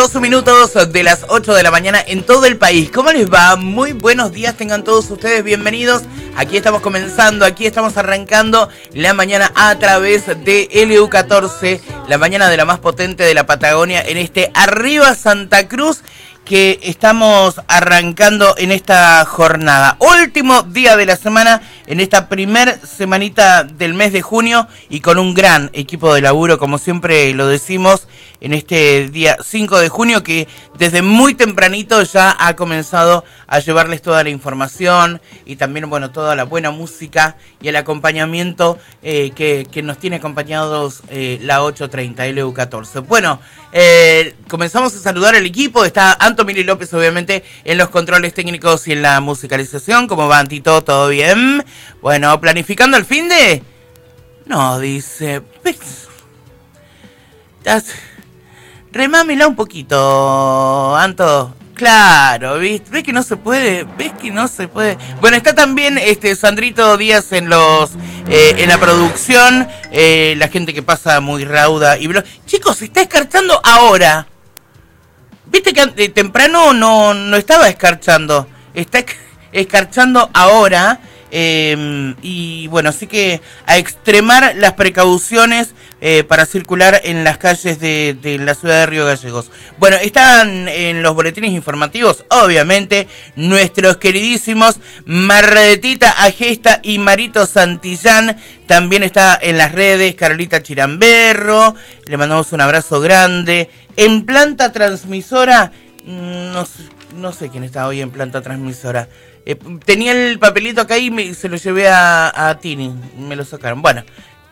12 minutos de las 8 de la mañana en todo el país. ¿Cómo les va? Muy buenos días, tengan todos ustedes bienvenidos. Aquí estamos comenzando, aquí estamos arrancando la mañana a través de LU14, la mañana de la más potente de la Patagonia, en este Arriba Santa Cruz, que estamos arrancando en esta jornada. Último día de la semana, en esta primer semanita del mes de junio, y con un gran equipo de laburo, como siempre lo decimos, en este día 5 de junio, que desde muy tempranito ya ha comenzado a llevarles toda la información y también, bueno, toda la buena música y el acompañamiento que nos tiene acompañados la 830 LU14. Bueno, comenzamos a saludar al equipo. Está Antomili López, obviamente, en los controles técnicos y en la musicalización. ¿Cómo va, Antito? ¿Todo bien? Bueno, ¿planificando el finde? No, dice... Remámela un poquito, Anto. Claro, ¿ves que no se puede? ¿Ves que no se puede? Bueno, está también Sandrito Díaz en en la producción, la gente que pasa muy rauda y chicos, se está escarchando ahora. Viste que temprano no estaba escarchando, está escarchando ahora. Y bueno, así que a extremar las precauciones para circular en las calles de la ciudad de Río Gallegos. Bueno, están en los boletines informativos, obviamente, nuestros queridísimos Marretita Agesta y Marito Santillán. También está en las redes Carolita Chiramberro, le mandamos un abrazo grande. En planta transmisora, no sé quién está hoy en planta transmisora. Tenía el papelito acá y se lo llevé a Tini, me lo sacaron. Bueno,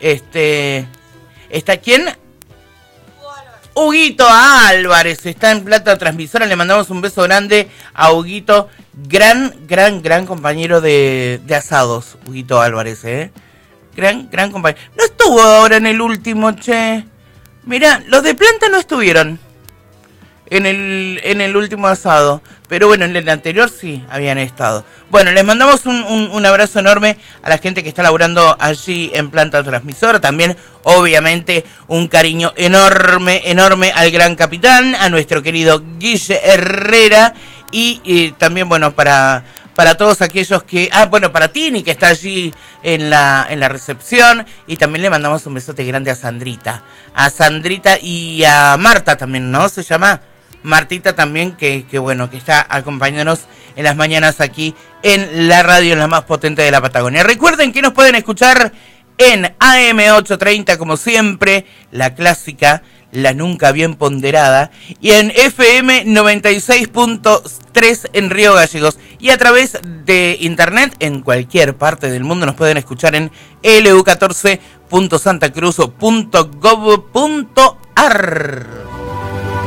¿está quién? Huguito Álvarez está en plata transmisora. Le mandamos un beso grande a Huguito, gran compañero de asados, Huguito Álvarez, gran compañero. No estuvo ahora en el último, che. Mirá, los de planta no estuvieron en el último asado, pero bueno, en el anterior sí habían estado. Bueno, les mandamos un abrazo enorme a la gente que está laburando allí en planta transmisora. También, obviamente, un cariño enorme al gran capitán, a nuestro querido Guille Herrera, y también, bueno, para todos aquellos que... bueno, para Tini, que está allí en la recepción. Y también le mandamos un besote grande a Sandrita. A Sandrita y a Marta también, ¿no? Se llama Martita también, que bueno, que está acompañándonos en las mañanas aquí en la radio, en la más potente de la Patagonia. Recuerden que nos pueden escuchar en AM830, como siempre, la clásica, la nunca bien ponderada, y en FM 96.3 en Río Gallegos, y a través de internet en cualquier parte del mundo nos pueden escuchar en lu14.santacruz.gov.ar.